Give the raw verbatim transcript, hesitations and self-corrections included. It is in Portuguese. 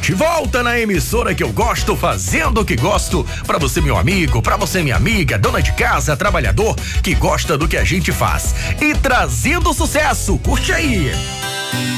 De volta na emissora que eu gosto, fazendo o que gosto. Pra você, meu amigo, pra você, minha amiga, dona de casa, trabalhador, que gosta do que a gente faz. E trazendo sucesso, curte aí.